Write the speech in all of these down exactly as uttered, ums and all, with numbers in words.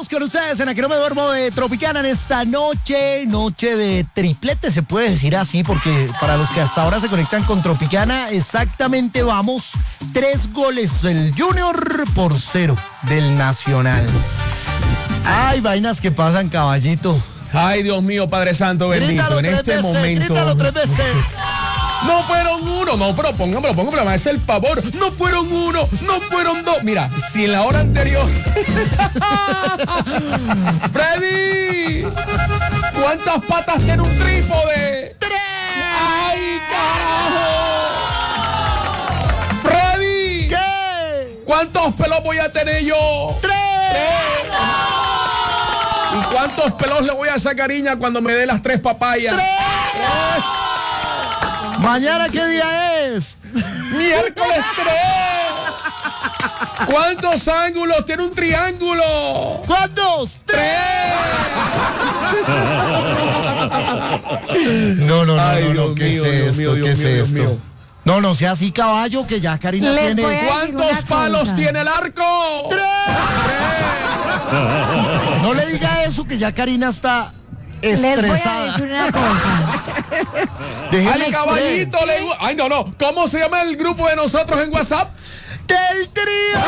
Estamos con ustedes en Aquí No Me Duermo de Tropicana en esta noche, noche de triplete, se puede decir así, porque para los que hasta ahora se conectan con Tropicana, exactamente vamos tres goles del Junior por cero del Nacional. Ay, vainas que pasan, caballito. Ay, Dios mío, Padre Santo bendito, Grítalo en tres este veces, momento. grítalo tres veces. No fueron uno, no, pero póngamelo, póngamelo, me hace el favor. No fueron uno, no fueron dos. Mira, si en la hora anterior. ¡Freddy! ¿Cuántas patas tiene un trípode? ¡Tres! ¡Ay, carajo! ¡Freddy! ¿Qué? ¿Cuántos pelos voy a tener yo? ¡Tres! ¡Tres! ¿Y cuántos pelos le voy a sacar, niña, cuando me dé las tres papayas? ¡Tres! ¿Mañana qué día es? ¡Miércoles tres! ¿Cuántos ángulos tiene un triángulo? ¿Cuántos? ¡Tres! No, no, no, Ay, no, Dios no, ¿qué mío, es Dios esto? mío, Dios ¿Qué es mío, Dios esto? mío. No, no sea así, caballo, que ya Karina Les tiene... voy a decir ¿Cuántos una palos cosa. tiene el arco? ¡Tres! No le diga eso, que ya Karina está Les voy a estresada. decir una cosa. Déjeme Al estrés. caballito le... Ay, no, no. ¿Cómo se llama el grupo de nosotros en WhatsApp? ¡Del trío!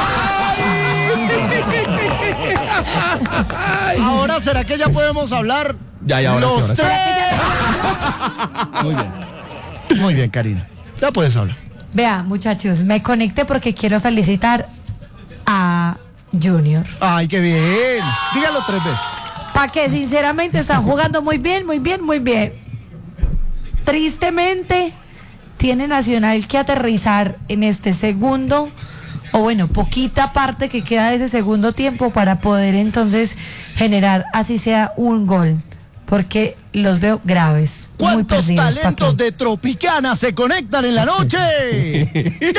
Ahora, ¿será que ya podemos hablar? Ya, ya, ahora sí, Los ahora sí. tres. Muy bien. Muy bien, Karina. Ya puedes hablar. Vea, muchachos, me conecté porque quiero felicitar a Junior. Ay, qué bien. Dígalo tres veces. Pa' que sinceramente están jugando muy bien, muy bien, muy bien. Tristemente, tiene Nacional que aterrizar en este segundo, o bueno, poquita parte que queda de ese segundo tiempo para poder entonces generar, así sea, un gol. Porque los veo graves. Muy ¿Cuántos perdidos, ¿pa' talentos qué? de Tropicana se conectan en la noche? ¡Tres!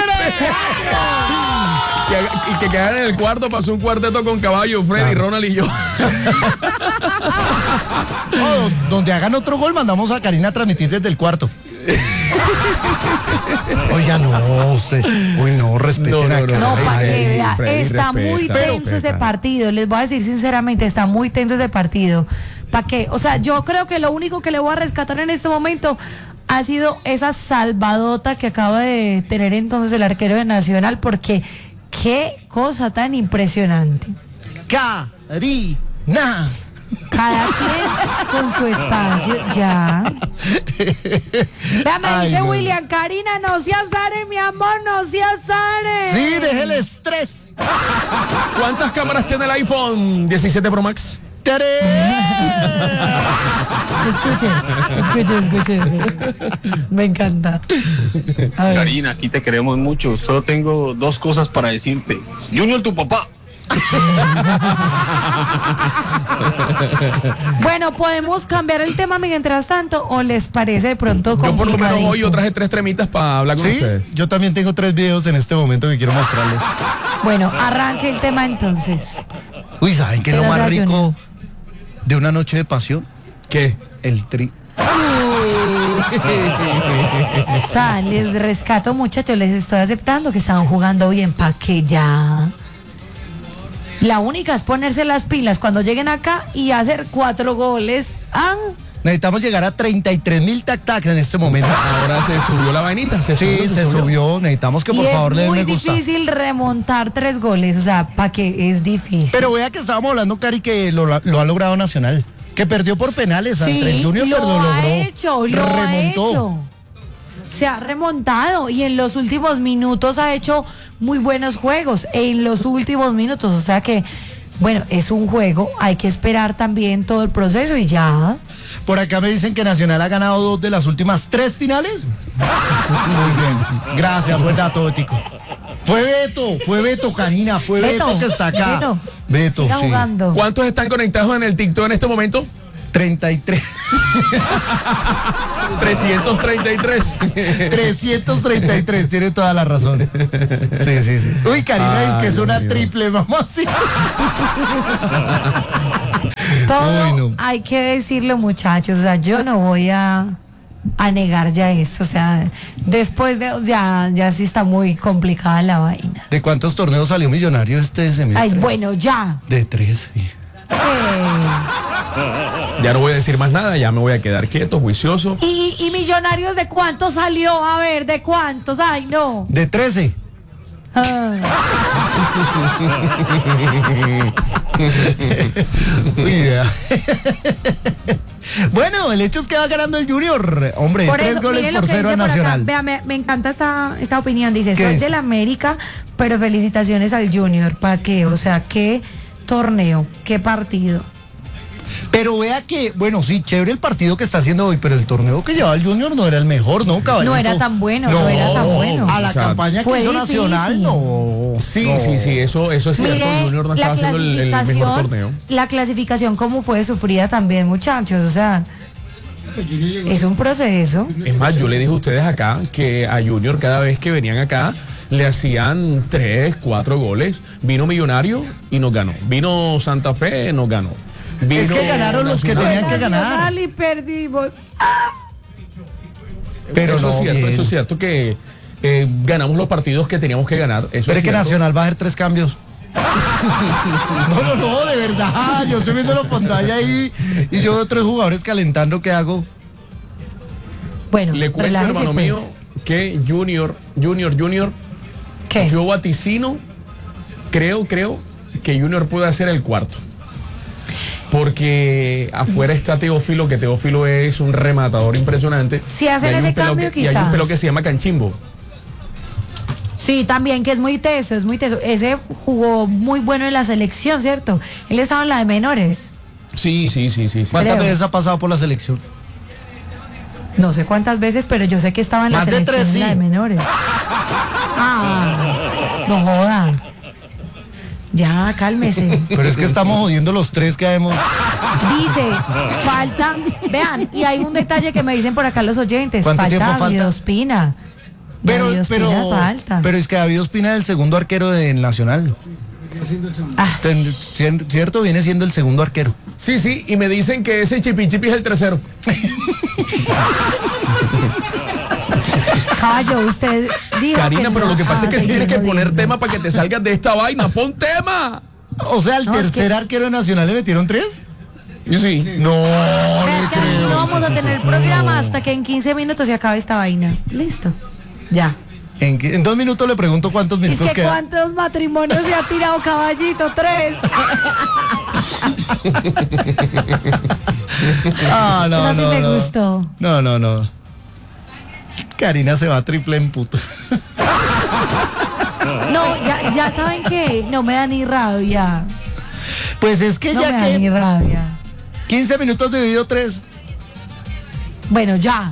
Que- y que quedan en el cuarto, pasó un cuarteto con Caballo, Freddy, Ronald y yo. Oh, donde hagan otro gol, mandamos a Karina a transmitir desde el cuarto. Oiga, no, se, uy, no, respeten No, no, a no, Karina. No, para que Freddy, vea, Freddy, está respeta, muy Pero- tenso ese respeta. partido. Les voy a decir sinceramente, está muy tenso ese partido. ¿Para qué? O sea, yo creo que lo único que le voy a rescatar en este momento ha sido esa salvadota que acaba de tener entonces el arquero de Nacional, porque qué cosa tan impresionante. Karina. Cada quien con su espacio, ya. Vea, me Ay, dice no. William, Karina, no seas Are, mi amor, no seas Are. Sí, déjele estrés. ¿Cuántas cámaras tiene el iPhone diecisiete Pro Max? ¡Tres! Escuche, escuche, escuche. Me encanta. A ver. Karina, aquí te queremos mucho. Solo tengo dos cosas para decirte. Junior, tu papá. Bueno, podemos cambiar el tema mientras tanto, o les parece de pronto Yo por lo menos complicadito? hoy yo traje tres tremitas para hablar con Sí, ustedes. yo también tengo tres videos en este momento que quiero mostrarles. Bueno, arranque el tema entonces. Uy, ¿saben qué es lo Pero más ya, rico Junior. de una noche de pasión? ¿Qué? El tri. O sea, les rescato, muchachos, les estoy aceptando que estaban jugando bien, pa' que ya. La única es ponerse las pilas cuando lleguen acá y hacer cuatro goles. Ah, Necesitamos llegar a treinta y tres mil tac-tacs en este momento. Ahora se subió la vainita. Se Sí, subió, se subió. Necesitamos que y por favor es le den muy me gusta. difícil remontar tres goles, o sea, pa' que es difícil. Pero vea que estábamos hablando, Cari, que lo, lo ha logrado Nacional. Que perdió por penales ante el Sí, Junior, lo pero lo ha logró. hecho, lo ha remontó. hecho. Se ha remontado y en los últimos minutos ha hecho muy buenos juegos. En los últimos minutos, o sea que, bueno, es un juego, hay que esperar también todo el proceso y ya. Por acá me dicen que Nacional ha ganado dos de las últimas tres finales. Muy bien. Gracias, buen dato, Tico. Fue Beto, fue Beto, Karina, fue Beto, Beto, que está acá. Beto, Beto, siga sí. jugando. ¿Cuántos están conectados en el TikTok en este momento? treinta y tres. trescientos treinta y tres. trescientos treinta y tres, tiene toda la razón. Sí, sí, sí. Uy, Karina dice que es una triple, vamos así. Todo Uy, no. hay que decirlo, muchachos, o sea, yo no voy a, a negar ya eso, o sea, después de, ya, ya sí está muy complicada la vaina. ¿De cuántos torneos salió Millonario este semestre? Ay, bueno, ya. De tres, sí. Ya no voy a decir más nada, ya me voy a quedar quieto, juicioso. ¿Y, y Millonarios de cuántos salió? A ver, ¿de cuántos? Ay, no. De trece. Ay. Uy, vea. Bueno, el hecho es que va ganando el Junior. Hombre, Por tres eso, goles mire lo por que cero a dice por acá. Nacional. Vea, me, me encanta esta, esta opinión. Dice, ¿Qué soy dice? del América, pero felicitaciones al Junior. ¿Para qué? O sea, qué torneo, qué partido. Pero vea que, bueno, sí, chévere el partido que está haciendo hoy, pero el torneo que llevaba el Junior no era el mejor, ¿no, caballito? No era tan bueno, no era tan bueno. A la O sea, campaña que fue hizo difícil. Nacional, no. Sí, no. sí, sí, eso, eso es cierto. Mire, El Junior no la estaba haciendo el, el mejor clasificación, torneo. la clasificación como fue sufrida también, muchachos. O sea, es un proceso. Es más, yo le dije a ustedes acá que a Junior cada vez que venían acá le hacían tres, cuatro goles. Vino Millonario y nos ganó. Vino Santa Fe, nos ganó. Vino Es que ganaron los que tenían que ganar. Nacional y perdimos. Pero eso no, es cierto, bien. eso es cierto que eh, ganamos los partidos que teníamos que ganar. Eso Pero es es que cierto. Nacional va a hacer tres cambios. No, no, no, de verdad. Yo estoy viendo la pantalla ahí y yo veo tres jugadores calentando. ¿Qué hago? Bueno, Le cuento, relájese, hermano pues. mío, que Junior, Junior, Junior, ¿Qué? yo vaticino, creo, creo que Junior puede hacer el cuarto. Porque afuera está Teófilo, que Teófilo es un rematador impresionante. Si hacen Y hay un ese pelao cambio, que- Y hay un quizás. pelo que se llama Canchimbo. Sí, también, que es muy teso, es muy teso. Ese jugó muy bueno en la selección, ¿cierto? Él estaba en la de menores. Sí, sí, sí, sí. sí. ¿Cuántas Creo. veces ha pasado por la selección? No sé cuántas veces, pero yo sé que estaba en la Más de selección tres, en la sí. de menores. Ah, no jodan. Ya, cálmese. Pero es que estamos jodiendo los tres que hemos. Dice, falta, vean, y hay un detalle que me dicen por acá los oyentes. ¿Cuánto Falta tiempo falta? David Ospina. Pero, David pero, Ospina falta. pero es que David Ospina es el segundo arquero del Nacional. Ah, Ten- cien- ¿Cierto? Viene siendo el segundo arquero. Sí, sí, y me dicen que ese Chipi Chipi es el tercero. caballo, usted dijo Karina, que pero no lo que pasa es que va a tienes que seguir poner jodiendo. tema para que te salgas de esta vaina. ¡Pon tema! O sea, al No, es tercer que- arquero de Nacional le metieron tres. Yo sí. No, Vea, le que aquí creo. no vamos a tener programa hasta que en quince minutos se acabe esta vaina. Listo. Ya. En, qué- en dos minutos le pregunto cuántos Es minutos que quedan. cuántos matrimonios se ha tirado caballito, tres. Ah, no, Eso sí no, me no. gustó. No, no, no. Karina se va a triple en puto. No, ya, ya saben que no me da ni rabia. Pues es que No me ya da ni que rabia. quince minutos dividido tres. Bueno, ya.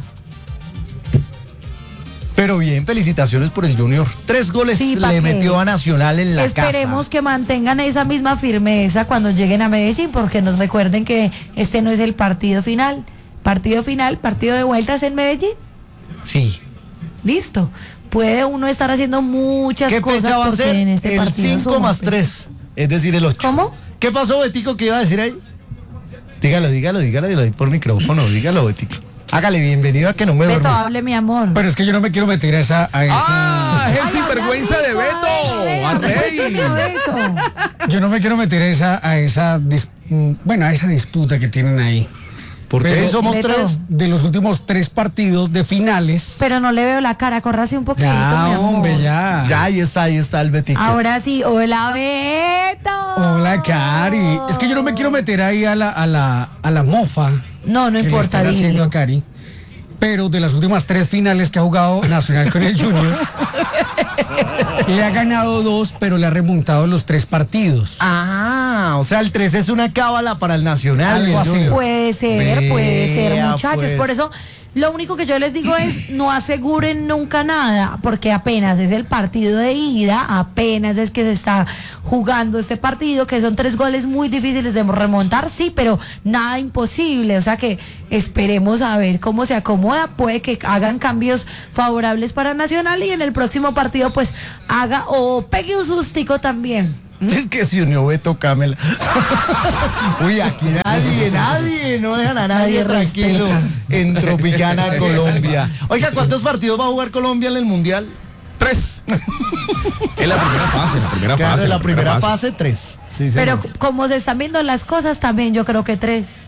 Pero bien, felicitaciones por el Junior. Tres goles Sí, ¿pa' le qué? metió a Nacional en la Esperemos casa. que mantengan esa misma firmeza cuando lleguen a Medellín, porque nos recuerden que este no es el partido final. Partido final, partido de vueltas en Medellín. Sí. Listo. Puede uno estar haciendo muchas ¿Qué cosas fecha va a porque ser? en este El partido cinco suma, más pues. tres. Es decir, el ocho. ¿Cómo? ¿Qué pasó, Betico? ¿Qué iba a decir ahí? Dígalo, dígalo, dígalo, dígalo ahí por micrófono. Dígalo, Betico. Hágale bienvenido a que no me Beto, duermo. hable, mi amor. Pero es que yo no me quiero meter a esa. A esa ¡Ah! Es el Ay, sinvergüenza de habla Beto. rico, ¡A rey! Beto. yo no me quiero meter a esa, a esa dis- mm, bueno, a esa disputa que tienen ahí. ¿Por qué Pero- somos Beto. tres? De los últimos tres partidos de finales. Pero no le veo la cara, córrase un poquito, ya, mi amor. hombre, ya. Ya, ahí está, ahí está el Betico. Ahora sí, hola, Beto. Hola, Cari. Es que yo no me quiero meter ahí a la, a la, a la mofa. No, no que le importa, están haciendo dilo. a Cari. Pero de las últimas tres finales que ha jugado Nacional con el Junior, le ha ganado dos, pero le ha remontado los tres partidos. Ah, o sea, el tres es una cábala para el Nacional. Algo el así. Junior. Puede ser, puede ser, Vea, muchachos. pues. Por eso, lo único que yo les digo es no aseguren nunca nada, porque apenas es el partido de ida, apenas es que se está jugando este partido, que son tres goles muy difíciles de remontar, sí, pero nada imposible. O sea que esperemos a ver cómo se acomoda. Puede que hagan cambios favorables para Nacional y en el próximo partido, pues haga o pegue un sustico también. Es que se unió Beto Camela. Uy, aquí nadie, nadie, no dejan a nadie Nadie tranquilo respeta. en Tropicana, Colombia. Oiga, ¿cuántos partidos va a jugar Colombia en el Mundial? Tres. Es la primera fase, la primera Claro, fase. en la primera fase, tres. Sí, Pero señor. como se están viendo las cosas, también yo creo que tres.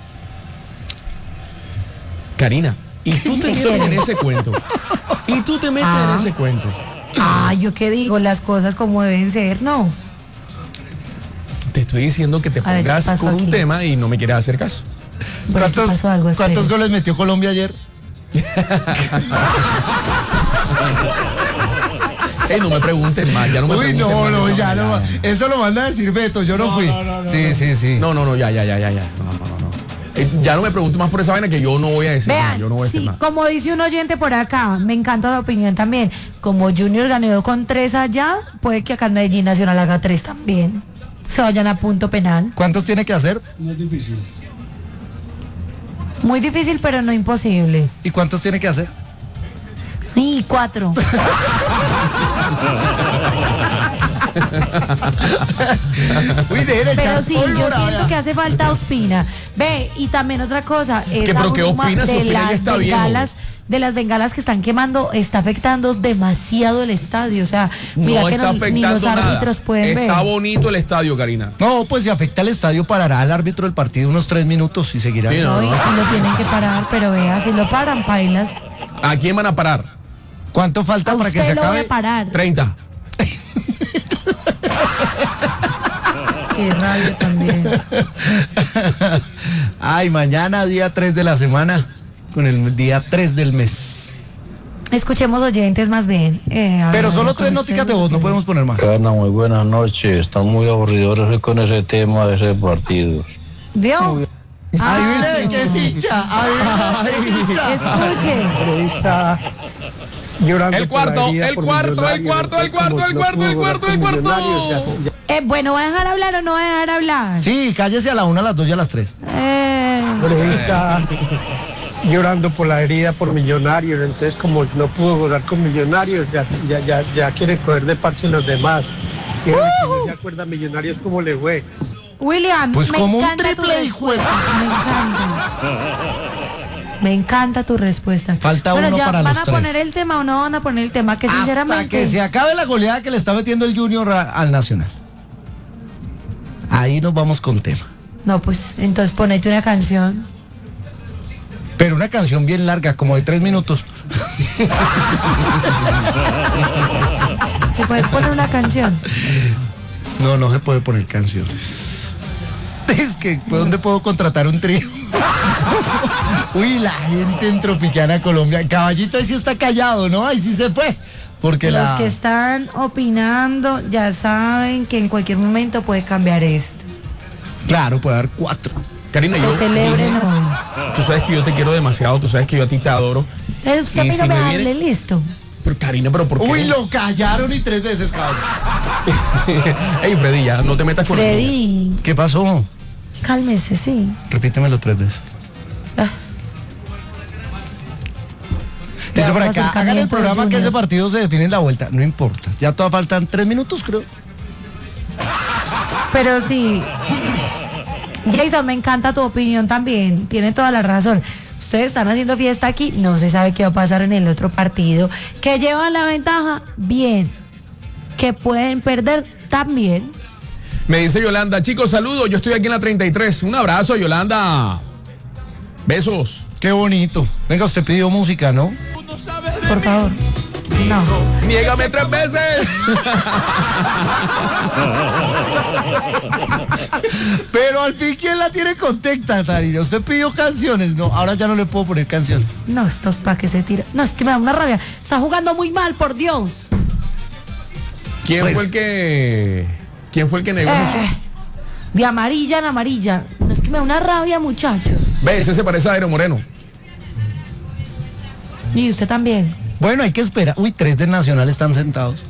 Karina, y tú te ¿Qué metes en quieres? ese cuento. Y tú te metes Ah. en ese cuento. Ah, yo qué digo, las cosas como deben ser, ¿no? Te estoy diciendo que te A ver, ¿qué pongas pasó con un aquí? tema y no me quieres hacer caso. Bueno, aquí ¿Cuántos, pasó algo, ¿cuántos espere. goles metió Colombia ayer? Ey, no me pregunten más, ya no me Uy, pregunten no, más no, de esa ya no. manera. Eso lo manda a decir Beto, yo no, fui. sí, sí, sí. No, no, no, ya, ya, ya, ya, ya. No, no, no, no. Eh, ya no me pregunto más por esa vaina que yo no voy a decir nada. Vean, Yo no voy a decir sí, nada. como dice un oyente por acá, me encanta la opinión también. Como Junior ganó con tres allá, puede que acá en Medellín Nacional haga tres también. Se vayan a punto penal. ¿Cuántos tiene que hacer? No es difícil. Muy difícil, pero no imposible. ¿Y cuántos tiene que hacer? Y cuatro. Uy, dejen de Pero echar sí, yo pólvora, siento vea. que hace falta Ospina. Ve, y también otra cosa, esa pero qué bruma Ospina, si de Ospina ya las está bien, bengalas, de las bengalas que están quemando, está afectando demasiado el estadio. O sea, mira no que está no- ni los afectando árbitros nada. pueden Está ver. bonito el estadio, Karina. No, pues si afecta al estadio, parará al árbitro del partido unos tres minutos y seguirá. Sí, No, y, y lo tienen que parar, pero vea, si lo paran, pailas. ¿A quién van a parar? ¿Cuánto falta A para que usted se lo voy acabe? a parar. treinta. Qué rabia también. Ay, mañana día tres de la semana, con el día tres del mes. Escuchemos oyentes más bien. eh, a Pero ver, solo con tres nóticas de ustedes. voz, no podemos poner más. Carna, muy buenas noches. Están muy aburridores con ese tema de ese partido. ¿Vio? Ah, Adivine de qué es hincha. Adivine de qué es hincha. Escuche. Periodista llorando El por la cuarto, herida el por cuarto, el Millonarios, cuarto, el como cuarto, el no cuarto, pudo el jugar cuarto, con el cuarto. Millonarios, ya- ya- Eh, bueno, ¿va a dejar hablar o no va a dejar hablar? Sí, cállese a la una, a las dos y a las tres. Eh, periodista llorando por la herida por Millonarios, entonces como no pudo jugar con Millonarios, ya, ya, ya, ya quiere coger de parche los demás. Y ahora que no se acuerda a Millonarios cómo le fue. William, Pues me como un encanta tu triple, hijo de- respuesta, me encanta. Me encanta tu respuesta. Falta Bueno, uno ya, para ¿van los a tres. poner el tema o no van a poner el tema? Que Hasta sinceramente... que se acabe la goleada que le está metiendo el Junior a- al Nacional. Ahí nos vamos con tema. No, pues, entonces ponete una canción. Pero una canción bien larga, como de tres minutos. ¿Te puedes poner una canción? No, no se puede poner canciones. Es que, ¿pues, ¿dónde puedo contratar un trío? Uy, la gente en Tropicana, Colombia. Caballito ahí sí está callado, ¿no? Ahí sí se fue. Porque Los la... que están opinando ya saben que en cualquier momento puede cambiar esto. Claro, puede haber cuatro. Karina, Que yo. celebren hoy. Tú sabes que yo te quiero demasiado, tú sabes que yo a ti te adoro. Entonces, usted a Y mí no si me me hable, viene- listo. Pero Karina, pero ¿por qué? Uy, lo callaron y tres veces, cabrón. Ey, Freddy, ya no te metas con el niño. Freddy, ¿Qué pasó? cálmese, sí. Repítemelo tres veces. Ah. Dice por Veamos acá, hagan el acercamiento de programa que Junior. ese partido se define en la vuelta. No importa. Ya todavía faltan tres minutos, creo. Pero sí, Jason, me encanta tu opinión también. Tiene toda la razón. Ustedes están haciendo fiesta aquí, no se sabe qué va a pasar en el otro partido. Que llevan la ventaja, bien. Que pueden perder, también. Me dice Yolanda, chicos, saludos, yo estoy aquí en la treinta y tres. Un abrazo, Yolanda. Besos. Qué bonito. Venga, usted pidió música, ¿no? Por favor. No. Niégame tres veces. Pero al fin, ¿quién la tiene contenta, Tarina? Usted pidió canciones. No, ahora ya no le puedo poner canciones. No, estos pa' que se tira. No, es que me da una rabia. Está jugando muy mal, por Dios. ¿Quién Pues- fue el que. ¿Quién fue el que negó a Eh, Jesús? de amarilla en amarilla. No, es que me da una rabia, muchachos. Ve, ese se parece a Aero Moreno. Y usted también. Bueno, hay que esperar. Uy, tres del Nacional están sentados.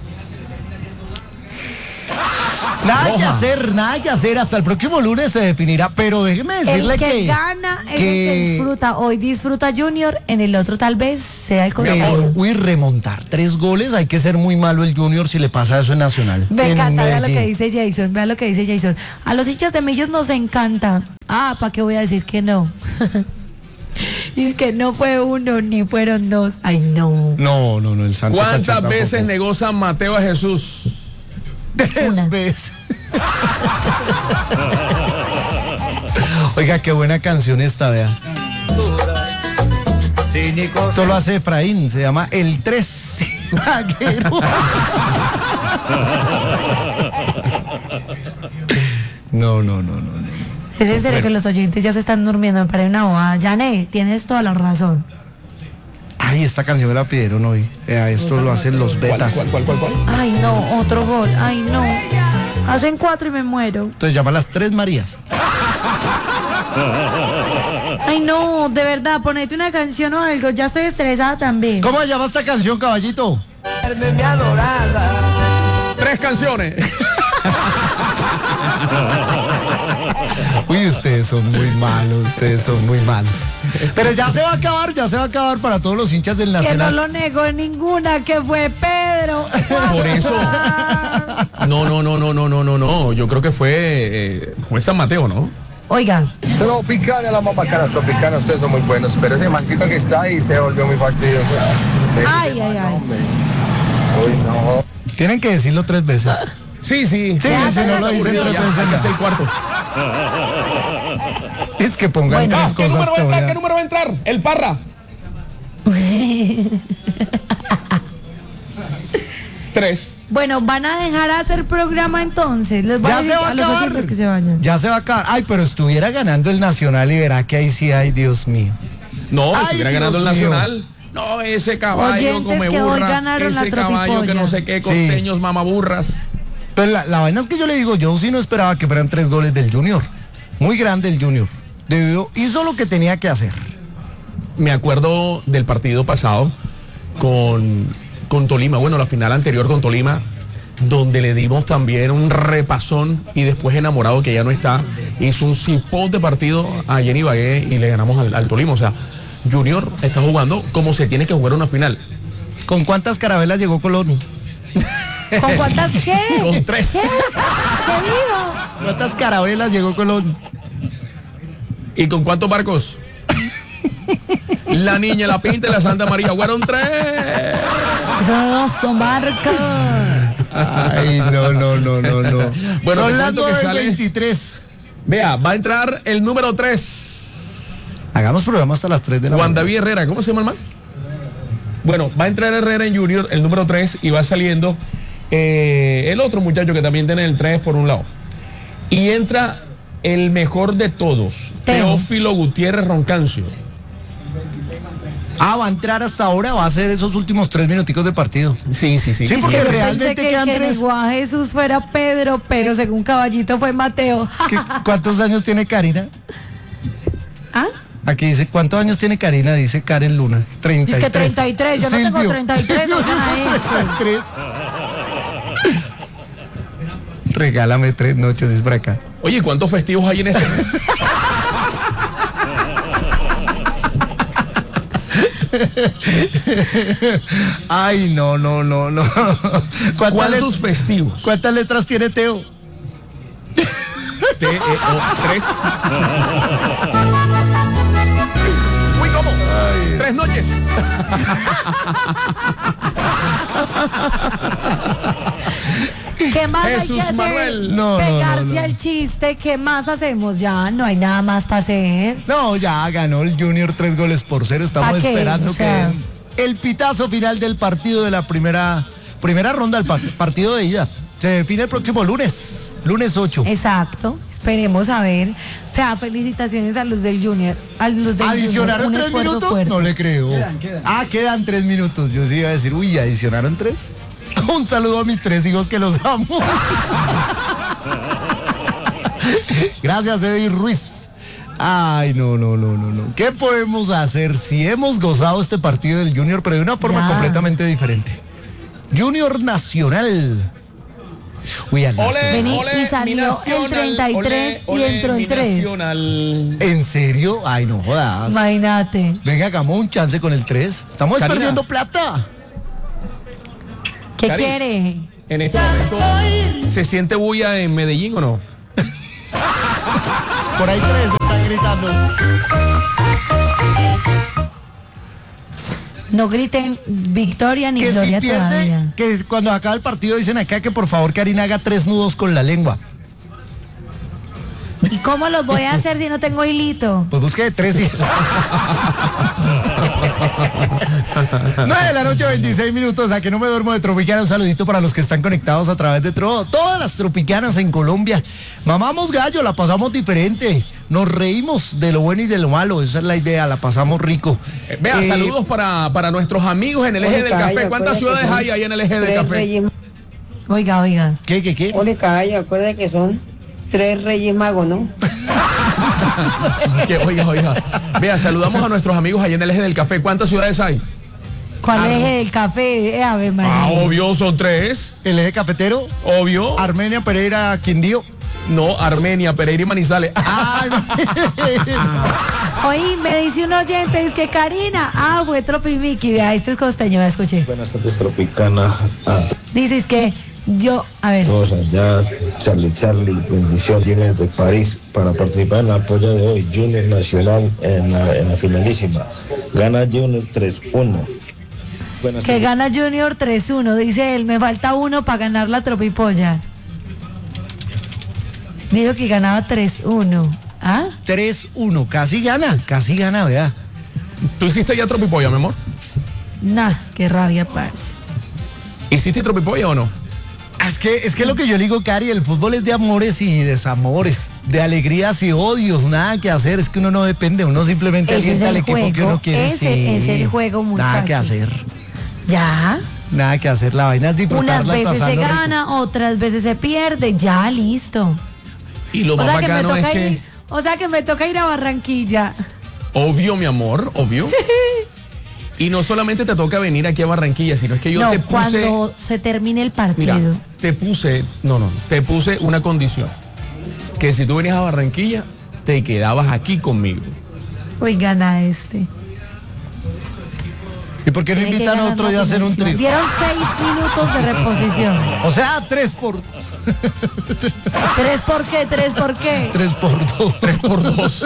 Nada que Roja. hacer, nada que hacer. Hasta el próximo lunes se definirá. Pero déjeme decirle El que, que. gana es el que que- disfruta. Hoy disfruta Junior, en el otro tal vez sea el Pero, contrario. uy, remontar tres goles. Hay que ser muy malo el Junior si le pasa eso en Nacional. Me en encanta, vea lo Medellín. que dice Jason, vea lo que dice Jason. A los hinchas de Millos nos encanta. Ah, ¿para qué voy a decir que no? Y es que no fue uno, ni fueron dos. Ay, no. No, no, no, el Santo Cachón ¿Cuántas tampoco. veces negó San Mateo a Jesús? Tres Una. veces. Oiga, qué buena canción esta, vea. Esto lo hace Efraín, se llama El Tres Zaguero. No, no, no, no, no. Es en serio que los oyentes ya se están durmiendo, me parece una bobada. Yané, tienes toda la razón. Ay, esta canción me la pidieron hoy. Vea, esto lo hacen los betas. ¿Cuál, cuál, cuál, cuál? Ay, no, otro gol. Ay, no. Hacen cuatro y me muero. Entonces llama las Tres Marías. Ay, no, de verdad, ponete una canción o algo. Ya estoy estresada también. ¿Cómo se llama esta canción, caballito? Tres canciones. Uy, ustedes son muy malos, ustedes son muy malos. Pero ya se va a acabar, ya se va a acabar para todos los hinchas del Que no Nacional. lo negó ninguna, que fue Pedro. Por eso. No, no, no, no, no, no, no, no. Yo creo que fue, eh, fue San Mateo, ¿no? Oiga, Tropicana, la más bacana, Tropicana, ustedes son muy buenos, pero ese mancito que está ahí se volvió muy fastidioso. ay, ay, ay. Uy, no. Tienen que decirlo tres veces. Sí, sí. Sí, si no lo dicen tres Ya, veces. hay que hacer el ya. cuarto. Es que pongan Bueno. tres Ah, ¿qué cosas número va a entrar? todavía. ¿Qué número va a entrar? El Parra. Tres. Bueno, van a dejar hacer programa entonces. Les voy a Ya decir se va a a los acabar. oyentes que se vayan. Ya se va a acabar. Ay, pero estuviera ganando el Nacional y verá que ahí sí, ay, Dios mío. No, Ay, estuviera Dios ganando el mío. Nacional. No, ese caballo Oyentes come que hoy burra. ganaron la Ese caballo que tropipolla. no sé qué, Sí. costeños, mamaburras. Pero la, la vaina es que yo le digo, yo sí no esperaba que fueran tres goles del Junior. Muy grande el Junior. Debió, hizo lo que tenía que hacer. Me acuerdo del partido pasado con, con Tolima, bueno, la final anterior con Tolima, donde le dimos también un repasón y después Enamorado, que ya no está, hizo un cipón de partido a Jenny Bagué y le ganamos al, al Tolima. O sea, Junior está jugando como se tiene que jugar una final. ¿Con cuántas carabelas llegó Colón? ¿Con cuántas qué? Con tres. ¿Qué? ¿Qué dijo? ¿Cuántas carabelas llegó Colón? ¿Y con cuántos barcos? La Niña, la Pinta y la Santa María. Fueron tres. Eso no son barcos. Ay, no, no, no, no, no. Bueno, Son te las cuento que nueve sale- veintitrés. Vea, va a entrar el número tres. Hagamos programa hasta las tres de la Juan mañana. David Herrera, ¿cómo se llama el man? Bueno, va a entrar Herrera en Junior, el número tres, y va saliendo eh, el otro muchacho que también tiene el tres por un lado. Y entra el mejor de todos, Teo. Teófilo Gutiérrez Roncancio. Ah, va a entrar hasta ahora, va a hacer esos últimos tres minuticos de partido. Sí, sí, sí. Sí, porque Yo pensé realmente que, quedan que tres. negó a Jesús fuera Pedro, pero según Caballito fue Mateo. ¿Qué- ¿Cuántos años tiene Karina? ¿Ah? Aquí dice, ¿cuántos años tiene Karina? Dice Karen Luna. treinta y tres. Dice que treinta y tres, yo no tengo Silvio. treinta y tres, Yo oigan a tengo esto. treinta y tres. Regálame tres noches, es por acá. Oye, ¿cuántos festivos hay en este mes? Ay, no, no, no, no. ¿Cuántas, ¿Cuántos let- festivos? ¿Cuántas letras tiene Teo? T E O tres. Uy, ¿cómo? Tres noches. ¿Qué más hay Jesús que hacer? Manuel. No, no, Pegarse no, no. al chiste. ¿Qué más hacemos? Ya no hay nada más para hacer. No, ya ganó el Junior tres goles por cero. Estamos ¿Pa qué? esperando O sea- que el pitazo final del partido de la primera, primera ronda, el par- partido de ida, se define el próximo lunes, lunes ocho. Exacto. Esperemos a ver. O sea, felicitaciones a los del Junior. A los del ¿Adicionaron Junior, un tres esfuerzo minutos? fuerte. No le creo. Ah, quedan tres minutos. Yo sí iba a decir, uy, ¿adicionaron tres? Un saludo a mis tres hijos que los amo. Gracias, Eddie Ruiz. Ay, no, no, no, no, no. ¿Qué podemos hacer si hemos gozado este partido del Junior, pero de una forma Ya. completamente diferente? Junior Nacional. Uy, al Nacional. Ole, Vení, ole, y salió mi el nacional, treinta y tres ole, y ole, entró el mi tres. nacional. ¿En serio? Ay, no jodas. Imagínate. Venga, hagamos un chance con el tres. Estamos Karina. perdiendo plata. ¿Qué Cari. quiere? En este momento, ¿se siente bulla en Medellín o no? Por ahí tres están gritando. No griten victoria ni Que si gloria pierde, todavía. que cuando acaba el partido dicen acá que por favor Karina haga tres nudos con la lengua. ¿Y cómo los voy a hacer si no tengo hilito? Pues busque tres y... nueve de la noche, veintiséis minutos. A que no me duermo de Tropicana. Un saludito para los que están conectados a través de todo, todas las tropicanas en Colombia. Mamamos gallo, la pasamos diferente. Nos reímos de lo bueno y de lo malo. Esa es la idea, la pasamos rico. Eh, vea, Eh, saludos para, para nuestros amigos en el eje del café. ¿Cuántas ciudades hay ahí en el eje del café? Oiga, oiga. ¿Qué, qué, qué? Ole, caballo, acuérdate que son tres reyes magos, ¿no? Que, oiga, oiga. Vea, saludamos a nuestros amigos allá en el eje del café. ¿Cuántas ciudades hay? ¿Cuál eje del café? Eh, Ave María. Ah, obvio, son tres. El eje cafetero. Obvio. Armenia, Pereira, Quindío. No, Armenia, Pereira y Manizales. Ah, no. Oí, me dice un oyente, es que Karina, ah, fue Tropimiki, vea, este es costeño, me escuché. Buenas tardes, Tropicana. A Dices que yo, a ver, todos allá, Charlie Charlie, bendición, Junior de París, para participar en la polla de hoy, Junior Nacional en la, en la finalísima. Gana Junior tres uno. Buenas que tardes. gana Junior tres uno, dice él, me falta uno para ganar la Tropipolla. Dijo que ganaba tres uno. ¿Ah? tres uno, casi gana, casi gana, vea. ¿Tú hiciste ya tropipolla, mi amor? Nah, qué rabia, parce. ¿Hiciste tropipolla o no? Es que, es que lo que yo le digo, Cari, el fútbol es de amores y desamores, de alegrías y odios, nada que hacer, es que uno no depende, uno simplemente Ese alienta es al el equipo que juego, uno quiere. ese sí. es el juego, Nada que muchachos. hacer, Ya. nada que hacer, la vaina es disfrutarla. Unas y veces se pasarlo rico. gana, otras veces se pierde, ya, listo. Y lo O más sea, que me bacano es toca que... ir, o sea que me toca ir a Barranquilla. Obvio, mi amor, obvio. Y no solamente te toca venir aquí a Barranquilla, sino es que yo no, te puse... cuando se termine el partido. Mira, te puse... No, no, te puse una condición. Que si tú venías a Barranquilla, te quedabas aquí conmigo. Uy, gana este. ¿Y por qué no Tiene que invitan a ganar otro la día a hacer un finalísima. trío? Dieron seis minutos de reposición. O sea, tres por... ¿Tres por qué? ¿Tres por qué? Tres por dos. Tres por dos.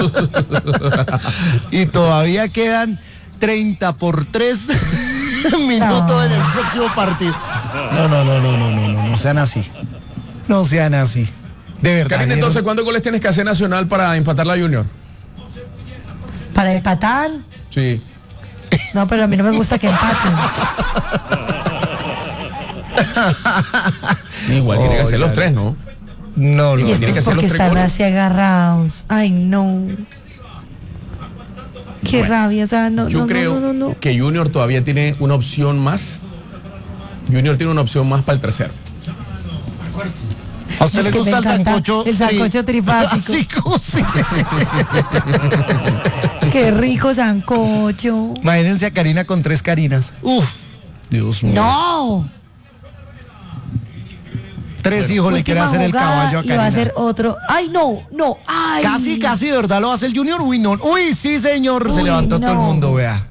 Y todavía quedan treinta por tres minutos No. en el próximo partido. No, no, no, no, no, no, no, no sean así. No sean así. De verdad. Karina, entonces, ¿cuántos goles tienes que hacer Nacional para empatar la Junior? ¿Para empatar? Sí. No, pero a mí no me gusta que empaten. Igual tiene que Oh, hacer los ya. tres, ¿no? No, no, Y tiene esto que es hacer porque los tres están goles. así agarrados. Ay, no. Qué Bueno, rabia, o sea, no, Yo no, creo no, no, no. que Junior todavía tiene una opción más. Junior tiene una opción más para el tercero. ¿A usted Es le que gusta me el encanta sancocho? el sancocho trifásico. sí. Qué rico sancocho. Imagínense a Karina con tres Karinas. Uf, Dios mío. No. Tres hijos le quiere Última hacer el jugada caballo a y va a Karina. ser otro. Ay, no, no. Ay. Casi, casi, de verdad lo hace el Junior. Uy, no. Uy, sí, señor. Se Uy, levantó todo el no. mundo, vea.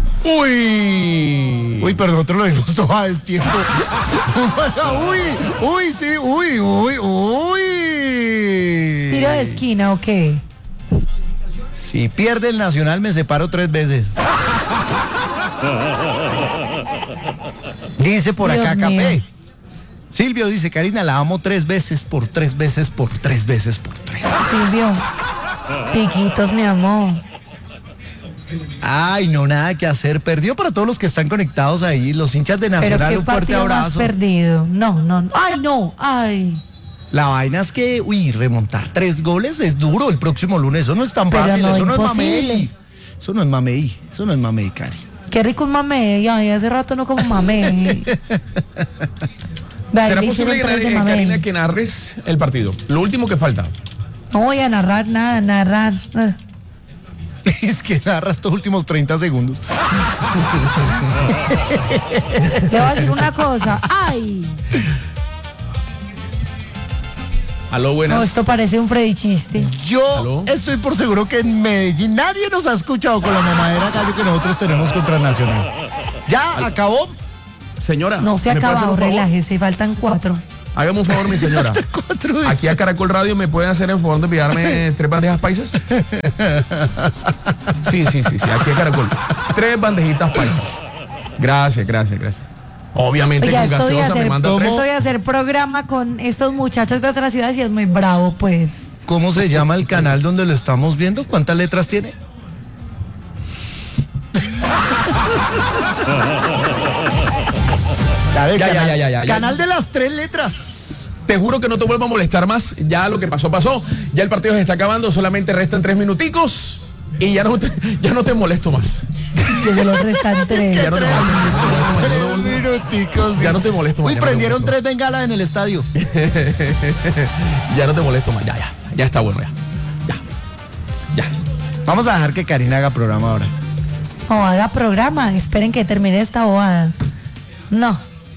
Uy. Uy, pero nosotros lo vimos todo a destiempo. uy, uy, sí, uy, uy, uy. ¿Tiro de esquina o qué? Si pierde el Nacional me separo tres veces. Dice por Dios acá mío. Café. Silvio dice, Karina, la amo tres veces por tres veces por tres veces por tres. Silvio. Piquitos, mi amor. Ay, no, nada que hacer. Perdió para todos los que están conectados ahí, los hinchas de Pero Nacional, qué un fuerte partido más abrazo. perdido. No, no. Ay, no. Ay. La vaina es que, uy, remontar tres goles es duro el próximo lunes. Eso no es tan Pero fácil, no, eso no es imposible. mamey. Eso no es mamey, eso no es mamey, Cari. Qué rico un mamey. Ay, hace rato no como mamey. Vea, ¿Será le hicieron posible, que, tres de eh, mamey. Karina, que narres el partido? Lo último que falta. No voy a narrar nada, narrar. Ah. Es que narra estos últimos treinta segundos. Le voy a decir una cosa. Ay. Aló, No, buenas. esto parece un Freddy chiste. Yo ¿Aló? estoy por seguro que en Medellín nadie nos ha escuchado con la mamadera gallo que nosotros tenemos contra Nacional. ¿Ya acabó? Señora. No se ha ¿me puede hacer acabado, un favor? relájese, faltan cuatro. Hágame un favor, mi señora. Cuatro días. Aquí a Caracol Radio me pueden hacer el favor de enviarme tres bandejas paisas. Sí, sí, sí, sí, aquí a Caracol. Tres bandejitas paisas. Gracias, gracias, gracias. Obviamente Oiga, con esto de gaseosa me hacer, manda tres. esto de hacer programa con estos muchachos de otras ciudades y es muy bravo, pues. ¿Cómo se llama el canal donde lo estamos viendo? ¿Cuántas letras tiene? A ver, Ya, canal, ya, ya, ya, ya. canal de las tres letras. Te juro que no te vuelvo a molestar más. Ya lo que pasó, pasó. Ya el partido se está acabando. Solamente restan tres minuticos. Y ya no te, ya no te molesto más. Desde los restantes. Ya no te molesto. Tres minuticos. Ya no te molesto más. Uy, ya no te prendieron molesto. tres bengalas en el estadio. Ya no te molesto más. Ya, ya. Ya está bueno, ya. Ya. Ya. Vamos a dejar que Karina haga programa ahora. O haga programa. Esperen que termine esta bobada. No.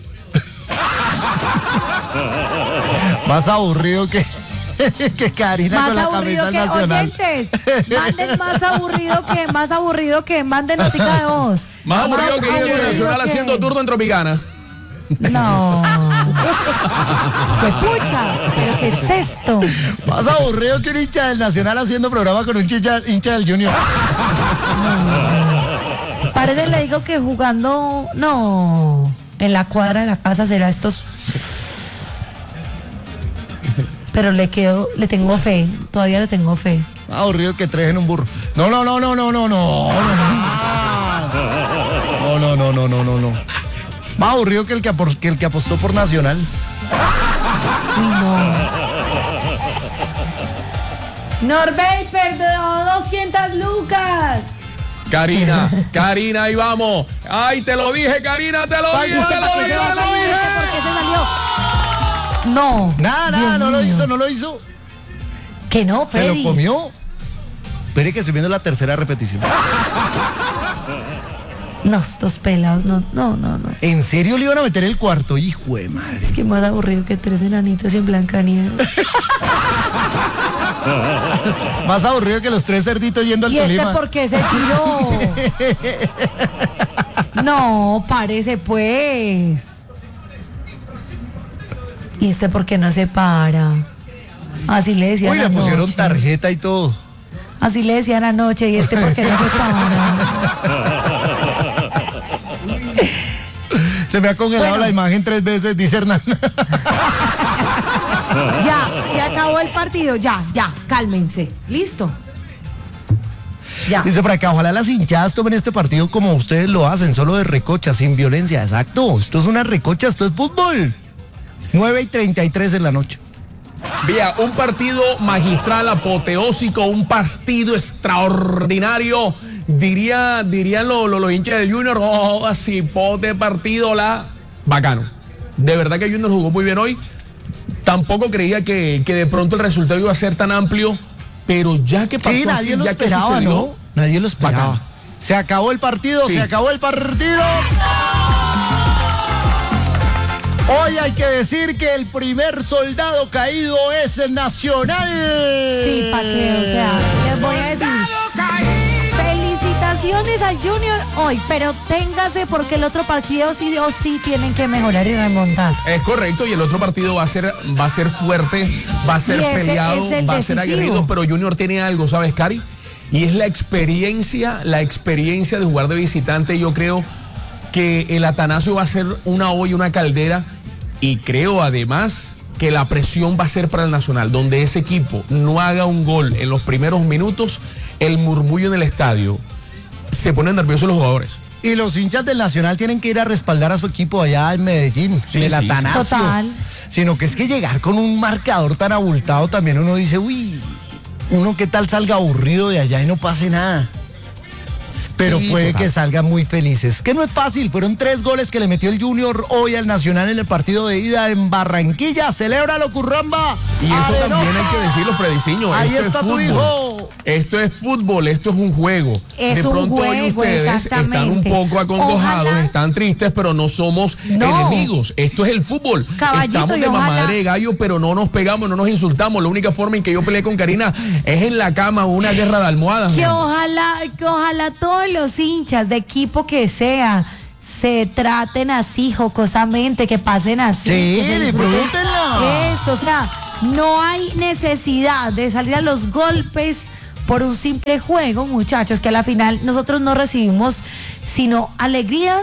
Más aburrido que, que Karina Más con la aburrido camisa que nacional. oyentes. Manden más aburrido que más aburrido que manden notica de voz. Más aburrido que Junior Nacional que- haciendo turno en Tropicana. No. ¡Qué pucha! ¿Pero qué es esto? Más aburrido que un hincha del Nacional haciendo programa con un hincha, hincha del Junior. Parece, le digo que jugando, no, en la cuadra de la casa será estos. Pero le quedo, le tengo fe, todavía le tengo fe. Más aburrido que tres en un burro. No, no, no, no, no, no, no. No, no, no, no, no, no, no. Más aburrido que el que, apor- que el que apostó por Nacional. Uy, no. Norbey perdió doscientas lucas. Karina, Karina, ahí vamos. Ay, te lo dije, Karina, te lo Ay, dije, te ay, lo ay, dije, ay, te lo ay, dije. ¿Por qué se salió? No. Nada, nada, Dios no lo mío. hizo, no lo hizo. Que no, Se lo Freddy. comió. Espere que estoy viendo la tercera repetición. No, estos pelados, no, no, no, no. ¿En serio le iban a meter el cuarto? Hijo de madre. Es que más aburrido que tres enanitos en Blancanieves. Más aburrido que los tres cerditos yendo al ¿Y este Tolima. por qué se tiró? No, parece pues. ¿Y este por qué no se para? Así le decían Uy, le anoche. pusieron tarjeta y todo. Así le decían anoche. ¿Y este por qué no se para? Se me ha congelado Bueno. la imagen tres veces, dice Hernán. Ya, se acabó el partido. Ya, ya, cálmense. Listo. Ya. Dice por acá, ojalá las hinchadas tomen este partido como ustedes lo hacen, solo de recocha, sin violencia. Exacto, esto es una recocha, esto es fútbol. nueve y treinta y tres en la noche. Vea, un partido magistral, apoteósico, un partido extraordinario. Diría, dirían los lo, los hinchas del Junior, oh, así, pote partido, la bacano. De verdad que Junior jugó muy bien hoy. Tampoco creía que, que de pronto el resultado iba a ser tan amplio, pero ya que pasó Sí, nadie así, lo ya que esperaba, sucedió, ¿no? Nadie lo esperaba. bacano. Se acabó el partido, Sí. se acabó el partido. Hoy hay que decir que el primer soldado caído es el Nacional. Sí, pa' que, o sea, les voy a decir. Felicitaciones al Junior hoy, pero téngase porque el otro partido sí o sí tienen que mejorar y remontar. Es correcto, y el otro partido va a ser, va a ser fuerte, va a ser Y ese peleado, es el va a ser decisivo. aguerrido, pero Junior tiene algo, ¿sabes, Cari? Y es la experiencia, la experiencia de jugar de visitante. Yo creo que el Atanasio va a ser una olla, una caldera, y creo además que la presión va a ser para el Nacional, donde ese equipo no haga un gol en los primeros minutos, el murmullo en el estadio, se ponen nerviosos los jugadores. Y los hinchas del Nacional tienen que ir a respaldar a su equipo allá en Medellín, Sí, en el sí, sí. Atanasio. Total. Sino que es que llegar con un marcador tan abultado también uno dice, uy, uno qué tal salga aburrido de allá y no pase nada. Pero Sí, puede total. que salgan muy felices. Que no es fácil, fueron tres goles que le metió el Junior hoy al Nacional en el partido de ida en Barranquilla. ¡Celébralo, Curramba! Y eso ¡Arenosa! también hay que decirlo, Frediciño. Ahí esto es está tu fútbol. hijo. Esto es fútbol, esto es un juego. Es de un pronto hoy juego, ustedes están un exactamente. poco acongojados, Ojalá- están tristes, pero no somos No. enemigos. Esto es el fútbol. Caballito, Estamos y de ojalá- mamadre de gallo, pero no nos pegamos, no nos insultamos. La única forma en que yo peleé con Karina es en la cama, una guerra de almohadas. mi Que amor. ojalá, que ojalá todos los hinchas de equipo que sea se traten así jocosamente, que pasen así. Sí, que se disfruten disfrútenla. esto, o sea, no hay necesidad de salir a los golpes por un simple juego, muchachos, que a la final nosotros no recibimos sino alegrías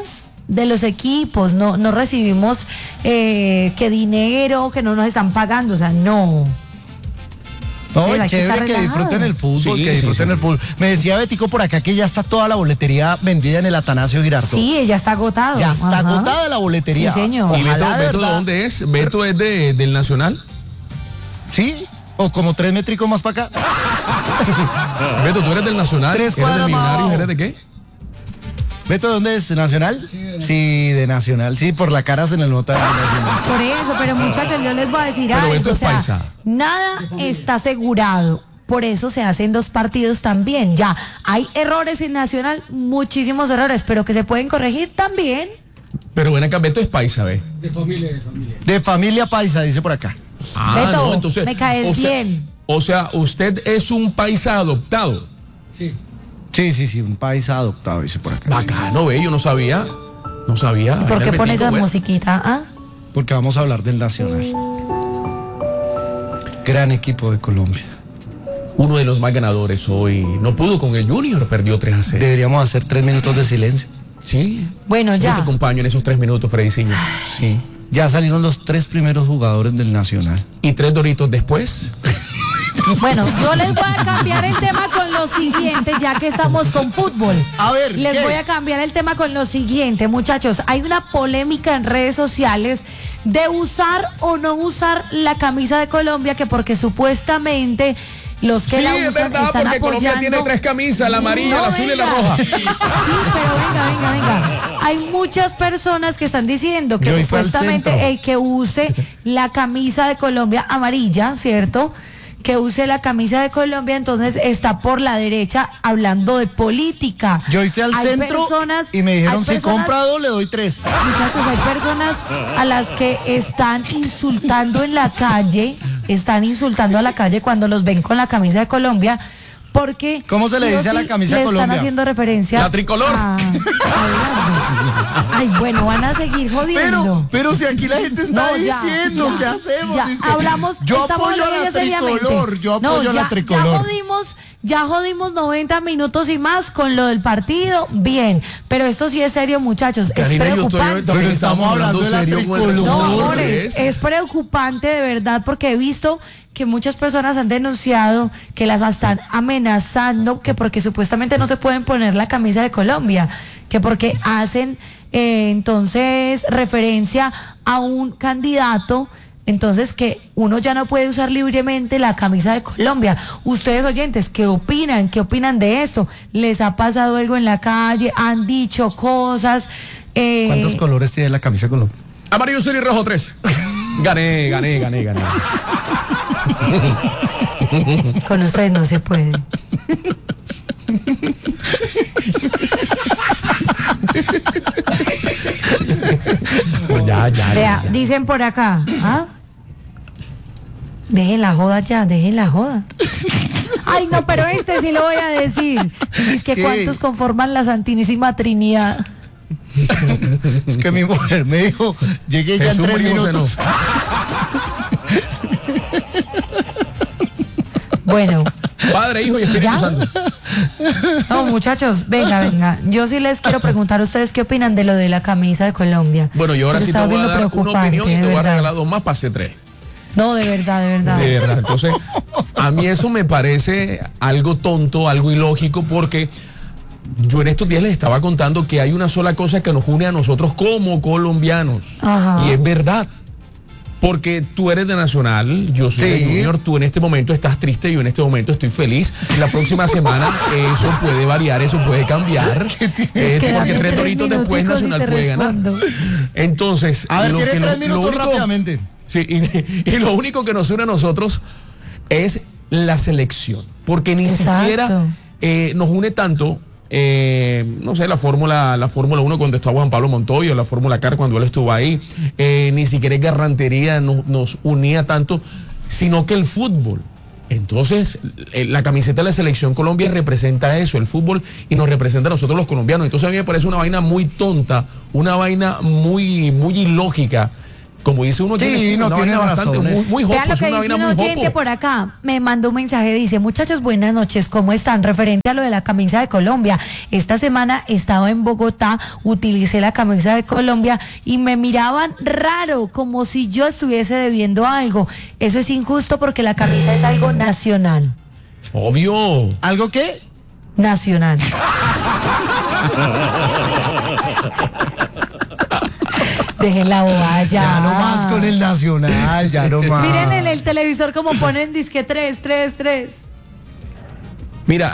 de los equipos, no, no recibimos eh, que dinero, que no nos están pagando, o sea, no. No, Pero hay que chévere estar que relajado. disfruten el fútbol, Sí, que sí, disfruten sí. el fútbol. Me decía Betico por acá que ya está toda la boletería vendida en el Atanasio Girardot. Sí, ya está agotado. Ya está Ajá. agotada la boletería. Sí, señor. ¿Y Beto, Ojalá de Beto de verdad. dónde es? ¿Beto es de, del Nacional? Sí, o como tres métricos más para acá. Beto, ¿tú eres del Nacional? Tres ¿Eres del cuadras más Millonarios? abajo. ¿Eres de qué? ¿Beto de dónde es? ¿De Nacional? Sí, de Nacional. Sí, por la cara se le nota. de Nacional. Por eso, pero muchachos, yo les voy a decir Pero algo. Beto O es sea, paisa. nada está asegurado. Por eso se hacen dos partidos también. Ya, hay errores en Nacional, muchísimos errores, pero que se pueden corregir también. Pero ven acá, Beto es paisa, ¿ves? De familia, de familia. De familia paisa, dice por acá. Ah, Beto, no, entonces. me caes o sea, bien. O sea, usted es un paisa adoptado. Sí. Sí, sí, sí, un paisa adoptado, dice por acá. Bacano, ve, yo no sabía. No sabía. ¿Por Era qué el pones Betico, esa bueno. musiquita? ¿Ah? Porque vamos a hablar del Nacional. Gran equipo de Colombia. Uno de los más ganadores hoy. No pudo con el Junior, perdió tres a cero. Deberíamos hacer tres minutos de silencio. Sí. Bueno, Yo te ya. acompaño en esos tres minutos, Freddy Ciño. Sí. Ya salieron los tres primeros jugadores del Nacional. Y tres doritos después. Bueno, yo les voy a cambiar el tema con lo siguiente, ya que estamos con fútbol. A ver, Les ¿qué? voy a cambiar el tema con lo siguiente, muchachos. Hay una polémica en redes sociales de usar o no usar la camisa de Colombia, que porque supuestamente los que Sí, la es usan verdad, están porque Colombia apoyando. tiene tres camisas, la amarilla, No, la azul y la venga. roja. Sí, pero venga, venga, venga. Hay muchas personas que están diciendo que Yo hoy fui al supuestamente centro. el que use la camisa de Colombia amarilla, ¿cierto? Que use la camisa de Colombia, entonces está por la derecha hablando de política. Yo hoy fui al Hay centro personas- y me dijeron, hay si personas- compra dos, le doy tres. Muchachos, hay personas a las que están insultando en la calle, están insultando a la calle cuando los ven con la camisa de Colombia, porque... ¿Cómo se le sí o dice a la sí camisa de le Colombia? están haciendo referencia... La tricolor. a- a- Ay, bueno, van a seguir jodiendo. Pero, pero si aquí la gente está No, ya, diciendo, ya, ¿qué hacemos? ya, Dice que hablamos, yo estamos apoyo a hablando la ya seriamente. tricolor, yo No, apoyo a ya- la tricolor. Ya jodimos, ya jodimos noventa minutos y más con lo del partido, bien, pero esto sí es serio, muchachos, Karina, es yo estoy- preocupante. también Pero estamos hablando de la serio con el tricolor. No, resultado amores, tres. es preocupante de verdad porque he visto que muchas personas han denunciado que las están amenazando, que porque supuestamente no se pueden poner la camisa de Colombia, que porque hacen eh, entonces referencia a un candidato, entonces que uno ya no puede usar libremente la camisa de Colombia. Ustedes oyentes, ¿qué opinan? ¿Qué opinan de esto? ¿Les ha pasado algo en la calle? ¿Han dicho cosas? Eh, ¿Cuántos colores tiene la camisa de Colombia? Amarillo, azul y rojo, tres. Gané, gané, gané, gané. Con ustedes no se puede. No, ya, ya. Vea, ya. dicen por acá, ¿ah? Dejen la joda ya, dejen la joda. Ay, no, pero este sí lo voy a decir. Es que ¿Qué? cuántos conforman la Santísima Trinidad. Es que mi mujer me dijo, llegué ya Jesús, en tres María, José, minutos. Bueno, Padre, Hijo y Espíritu ¿Ya? Santo. no, muchachos, venga, venga. Yo sí les quiero preguntar a ustedes qué opinan de lo de la camisa de Colombia. Bueno, yo ahora Se sí te está voy a volviendo dar una preocupante, opinión y de te voy a verdad. regalar dos más, pase tres. No, de verdad, de verdad. De verdad. Entonces, a mí eso me parece algo tonto, algo ilógico, porque yo en estos días les estaba contando que hay una sola cosa que nos une a nosotros como colombianos. Ajá. Y es verdad. Porque tú eres de Nacional, yo soy Sí. de Junior, tú en este momento estás triste, yo en este momento estoy feliz. La próxima semana eso puede variar, eso puede cambiar. Eh, que dame porque tres tres doritos después minuticos y Nacional te puede ganar. respondo. Entonces, A ver, lo tiene que tres lo- lo minutos único- rápidamente. Sí, y, y lo único que nos une a nosotros es la selección, porque ni Exacto. siquiera eh, nos une tanto, eh, no sé, la Fórmula la Fórmula uno cuando estaba Juan Pablo Montoya, la Fórmula Car cuando él estuvo ahí, eh, ni siquiera Garrantería nos, nos unía tanto, sino que el fútbol. Entonces, eh, la camiseta de la Selección Colombia representa eso, el fútbol, y nos representa a nosotros los colombianos. Entonces a mí me parece una vaina muy tonta, una vaina muy, muy ilógica, Como dice uno, Sí, tiene no una tiene vaina bastante, razones. muy, muy Vean jopo, lo es que una dice vaina un muy oyente jopo. por acá. Me mandó un mensaje, dice, muchachos, buenas noches, ¿cómo están? Referente a lo de la camisa de Colombia. Esta semana estaba en Bogotá, utilicé la camisa de Colombia y me miraban raro, como si yo estuviese debiendo algo. Eso es injusto porque la camisa es algo nacional. Obvio. ¿Algo qué? Nacional. Dejen la bobada ya. Ya no más con el Nacional, ya no más. Miren en el televisor como ponen disque tres, tres, tres. Mira,